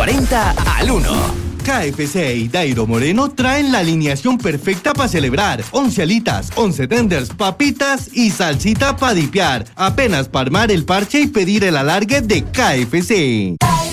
40 al 1. KFC y Dairo Moreno traen la alineación perfecta para celebrar. 11 alitas, 11 tenders, papitas y salsita para dipear. Apenas para armar el parche y pedir el alargue de KFC.